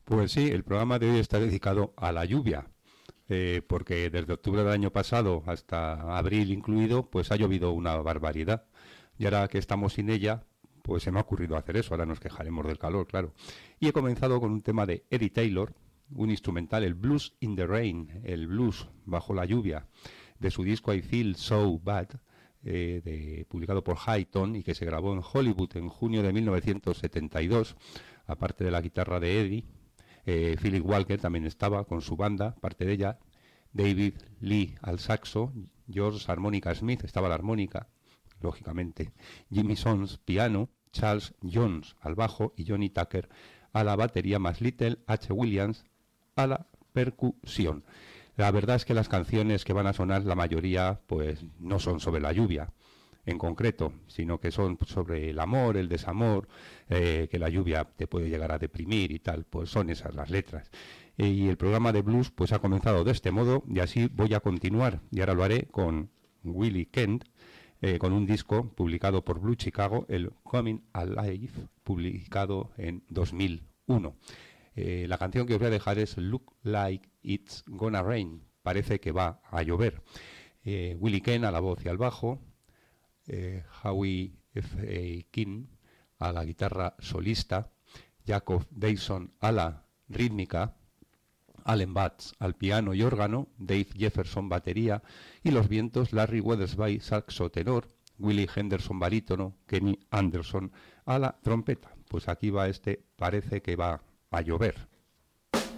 Pues sí, el programa de hoy está dedicado a la lluvia, porque desde octubre del año pasado hasta abril incluido, pues ha llovido una barbaridad. Y ahora que estamos sin ella, pues se me ha ocurrido hacer eso, ahora nos quejaremos del calor, claro. Y he comenzado con un tema de Eddie Taylor, un instrumental, el Blues in the Rain, el blues bajo la lluvia, de su disco I Feel So Bad, publicado por Hi-Tone y que se grabó en Hollywood en junio de 1972, aparte de la guitarra de Eddie. Philip Walker también estaba con su banda, parte de ella, David Lee al saxo, George Harmonica Smith, estaba la armónica, lógicamente, Jimmy Sons piano, Charles Jones al bajo y Johnny Tucker a la batería, más Little H. Williams a la percusión. La verdad es que las canciones que van a sonar, la mayoría, pues no son sobre la lluvia en concreto, sino que son sobre el amor, el desamor, que la lluvia te puede llegar a deprimir y tal, pues son esas las letras. Y el programa de blues pues ha comenzado de este modo y así voy a continuar, y ahora lo haré con Willie Kent, con un disco publicado por Blue Chicago, el Coming Alive, publicado en 2001. La canción que os voy a dejar es Look Like It's Gonna Rain, parece que va a llover. Willie Kent a la voz y al bajo, Howie F. King a la guitarra solista, Jacob Dyson a la rítmica, Allen Batts al piano y órgano, Dave Jefferson batería y los vientos, Larry Weathersby saxo tenor, Willie Henderson barítono, Kenny Anderson a la trompeta. Pues aquí va este, parece que va a llover.